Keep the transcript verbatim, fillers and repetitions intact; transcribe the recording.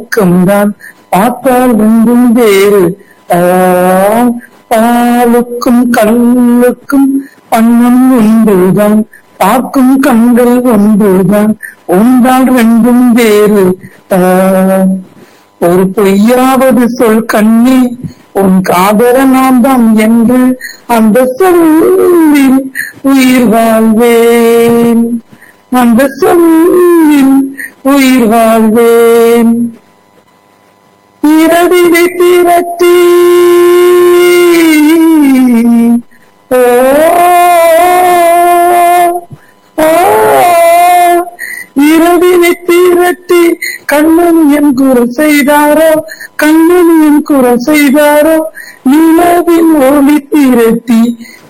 தான் பார்த்தால் ஒன்றும் வேறு. பாலுக்கும் கல்லுக்கும் பண்ணம் ஒன்றுதான், பார்க்கும் கண்கள் ஒன்றுதான், ஒன்றால் ரெண்டும் வேறு. ஒரு பொய்யாவது சொல் கண்ணே, உன் காதல நான் தான் என்று அந்த சொல்லில் உயிர் வாழ்வேன், அந்த சொல்லில் உயிர் வாழ்வேன். இரவினை திரட்டி ஓ இரவினை திரட்டி கண்ணன் என் குரல் செய்தாரோ, கண்ணன் என் குரல் செய்தாரோ, நிலவின் ஒளி திரட்டி